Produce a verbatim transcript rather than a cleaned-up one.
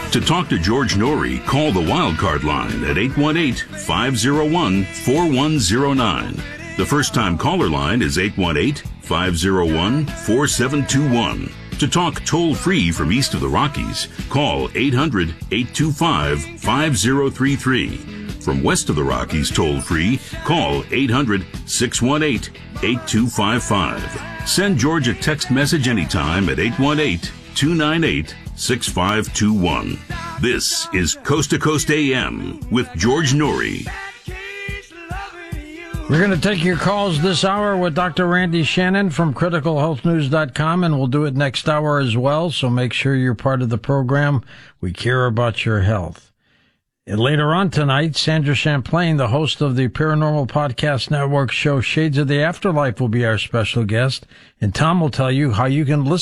To talk to George Norrie, call the Wildcard line at eight one eight, five oh one, four one oh nine. The first-time caller line is eight one eight, five oh one, four seven two one. To talk toll-free from east of the Rockies, call eight hundred, eight two five, five oh three three. From west of the Rockies toll-free, call eight hundred, six one eight, eight two five five. Send George a text message anytime at eight one eight, two nine eight, six five two one. This is Coast to Coast A M with George Norrie. We're going to take your calls this hour with Doctor Randy Shannon from critical health news dot com, and we'll do it next hour as well, so make sure you're part of the program. We care about your health. And later on tonight, Sandra Champlain, the host of the Paranormal Podcast Network show Shades of the Afterlife, will be our special guest, and Tom will tell you how you can listen